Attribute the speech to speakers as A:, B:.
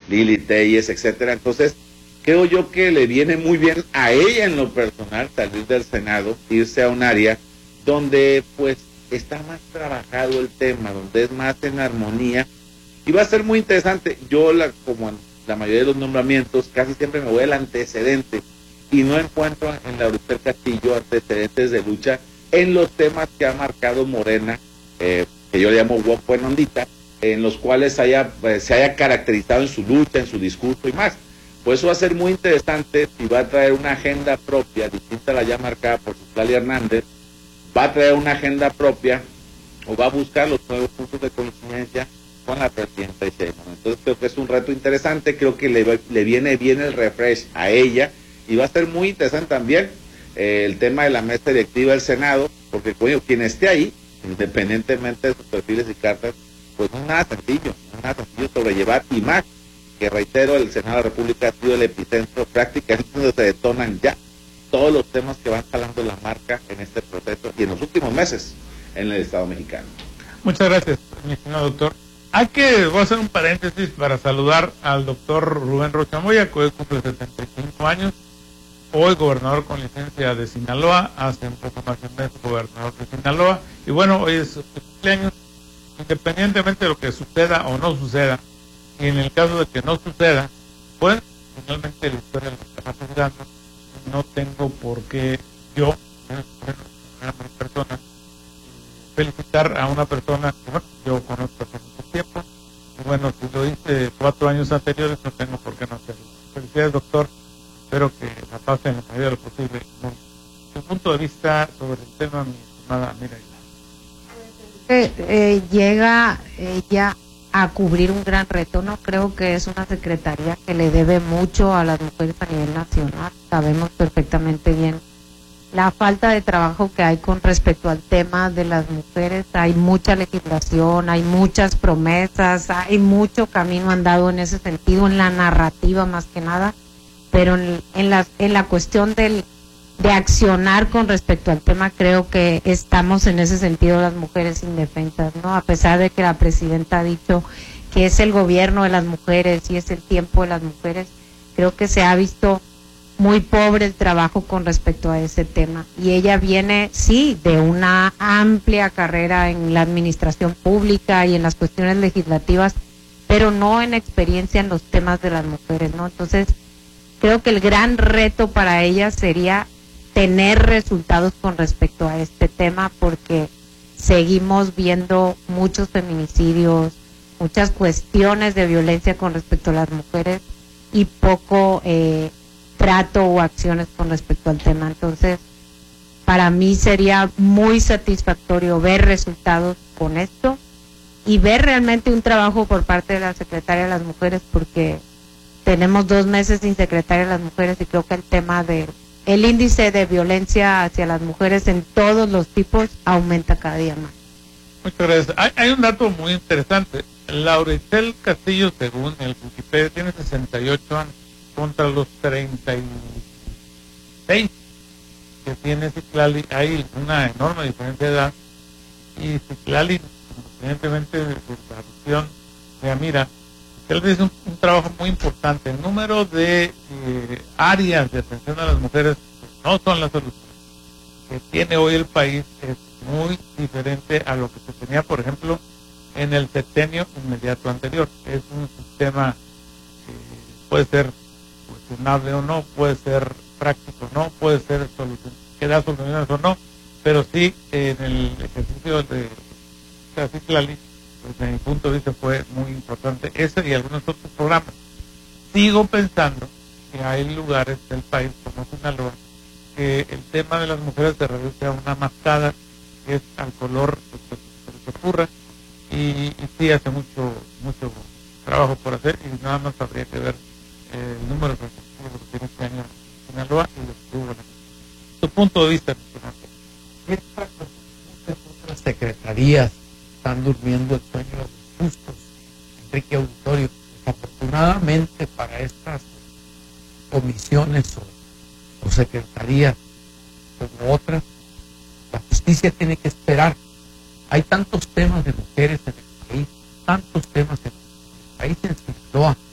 A: Lili Telles, etcétera. Entonces, creo yo que le viene muy bien a ella en lo personal salir del Senado, irse a un área donde pues está más trabajado el tema, donde es más en armonía, y va a ser muy interesante. Yo, como en la mayoría de los nombramientos, casi siempre me voy al antecedente, y no encuentro en Laurel Castillo antecedentes de lucha en los temas que ha marcado Morena, que yo le llamo buena ondita, en los cuales se haya caracterizado en su lucha, en su discurso y más. Pues eso va a ser muy interesante y va a traer una agenda propia, distinta a la ya marcada por Citlali Hernández. Va a traer una agenda propia o va a buscar los nuevos puntos de coincidencia con la presidenta Sheinbaum. Entonces creo que es un reto interesante, creo que le viene bien el refresh a ella, y va a ser muy interesante también el tema de la mesa directiva del Senado, porque coño, quien esté ahí, independientemente de sus perfiles y cartas, pues no es nada sencillo sobrellevar, y más que, reitero, el Senado de la República ha sido el epicentro prácticamente donde se detonan ya todos los temas que van jalando la marca en este proceso y en los últimos meses en el Estado mexicano.
B: Muchas gracias, mi estimado doctor. Voy a hacer un paréntesis para saludar al doctor Rubén Rocha Moya, que hoy cumple 75 años, hoy gobernador con licencia de Sinaloa, hace un poco más de un mes gobernador de Sinaloa, y bueno, hoy es su cumpleaños. Independientemente de lo que suceda o no suceda, y en el caso de que no suceda, pues finalmente la historia lo está juzgando. No tengo por qué yo, una persona, felicitar a una persona que yo conozco hace mucho tiempo, y bueno, si lo hice 4 años anteriores, no tengo por qué no hacerlo. Felicidades, doctor, espero que la pase en la medida de lo posible. Su punto de vista sobre el tema, mi estimada Mireya.
C: Llega ella a cubrir un gran reto, ¿no? Creo que es una secretaría que le debe mucho a las mujeres a nivel nacional. Sabemos perfectamente bien la falta de trabajo que hay con respecto al tema de las mujeres. Hay mucha legislación, hay muchas promesas, hay mucho camino andado en ese sentido, en la narrativa más que nada, pero en la cuestión de accionar con respecto al tema, creo que estamos en ese sentido las mujeres indefensas, ¿no? A pesar de que la presidenta ha dicho que es el gobierno de las mujeres y es el tiempo de las mujeres, creo que se ha visto muy pobre el trabajo con respecto a ese tema. Y ella viene, sí, de una amplia carrera en la administración pública y en las cuestiones legislativas, pero no en experiencia en los temas de las mujeres, ¿no? Entonces, creo que el gran reto para ella sería tener resultados con respecto a este tema, porque seguimos viendo muchos feminicidios, muchas cuestiones de violencia con respecto a las mujeres y poco trato o acciones con respecto al tema. Entonces, para mí sería muy satisfactorio ver resultados con esto y ver realmente un trabajo por parte de la Secretaria de las Mujeres, porque tenemos 2 meses sin Secretaria de las Mujeres y creo que el tema el índice de violencia hacia las mujeres en todos los tipos aumenta cada día más.
B: Muchas gracias. Hay un dato muy interesante. Laurel Castillo, según el Wikipedia, tiene 68 años contra los 36 que tiene Citlali. Hay una enorme diferencia de edad, y Citlali, independientemente de la visión de Amira, él dice un trabajo muy importante. El número de áreas de atención a las mujeres no son la solución que tiene hoy el país, es muy diferente a lo que se tenía, por ejemplo, en el sexenio inmediato anterior. Es un sistema que puede ser cuestionable o no, puede ser práctico o no, puede ser que da soluciones o no, pero sí en el ejercicio de Citlali, desde mi punto de vista, fue muy importante ese y algunos otros programas. Sigo pensando que hay lugares del país como Sinaloa que el tema de las mujeres se reduce a una mascada, que es al color que se les ocurra, y sí hace mucho trabajo por hacer, y nada más habría que ver el número de efectivos que tiene este año en Sinaloa y los que hubo. Tu punto de vista,
D: muchas otras secretarías están durmiendo el sueño de los justos, Enrique Auditorio. Desafortunadamente para estas comisiones o secretarías como otras, la justicia tiene que esperar. Hay tantos temas de mujeres en el país, tantos temas en el país, en Sinaloa,